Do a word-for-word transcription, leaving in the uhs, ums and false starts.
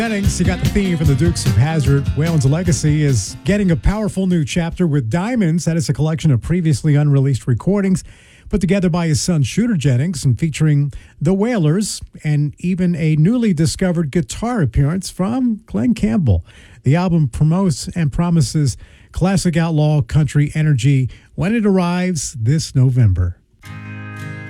Jennings, you got the theme from the Dukes of Hazzard. Waylon's legacy is getting a powerful new chapter with Diamonds. That is a collection of previously unreleased recordings put together by his son Shooter Jennings and featuring the Wailers and even a newly discovered guitar appearance from Glenn Campbell. The album promotes and promises classic outlaw country energy when it arrives this November.